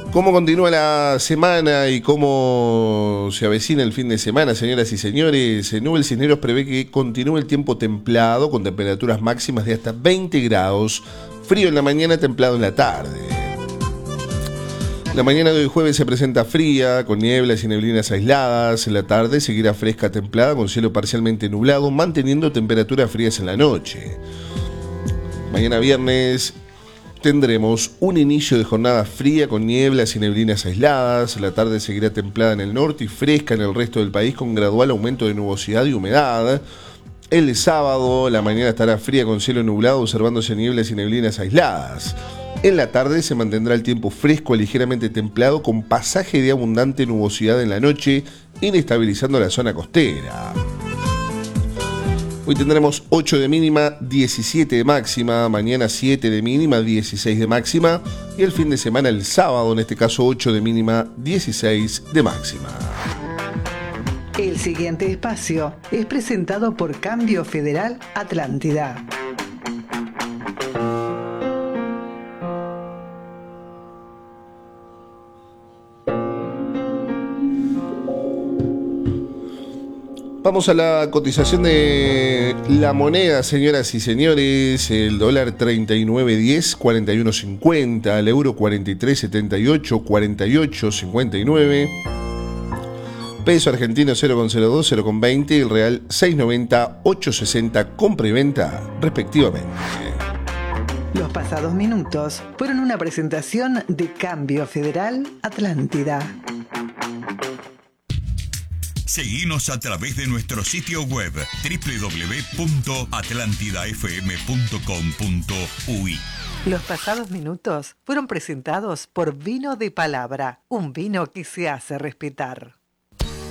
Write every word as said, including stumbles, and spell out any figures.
¿Cómo continúa la semana y cómo se avecina el fin de semana, señoras y señores? Nubel Cisneros prevé que continúe el tiempo templado con temperaturas máximas de hasta veinte grados, frío en la mañana, templado en la tarde. La mañana de hoy jueves se presenta fría, con nieblas y neblinas aisladas. En la tarde seguirá fresca, templada, con cielo parcialmente nublado, manteniendo temperaturas frías en la noche. Mañana viernes tendremos un inicio de jornada fría con nieblas y neblinas aisladas. La tarde seguirá templada en el norte y fresca en el resto del país con gradual aumento de nubosidad y humedad. El sábado la mañana estará fría con cielo nublado, observándose nieblas y neblinas aisladas. En la tarde se mantendrá el tiempo fresco, ligeramente templado, con pasaje de abundante nubosidad en la noche, inestabilizando la zona costera. Hoy tendremos ocho de mínima, diecisiete de máxima, mañana siete de mínima, dieciséis de máxima, y el fin de semana, el sábado, en este caso ocho de mínima, dieciséis de máxima. El siguiente espacio es presentado por Cambio Federal Atlántida. Vamos a la cotización de la moneda, señoras y señores. El dólar treinta y nueve diez, cuarenta y uno cincuenta, el euro cuarenta y tres setenta y ocho, cuarenta y ocho cincuenta y nueve, peso argentino cero coma cero dos, cero coma veinte, el real seis noventa, ocho sesenta, compra y venta respectivamente. Los pasados minutos fueron una presentación de Cambio Federal Atlántida. Seguinos a través de nuestro sitio web doble u doble u doble u punto atlantida f m punto com punto u y. Los pasados minutos fueron presentados por Vino de Palabra, un vino que se hace respetar.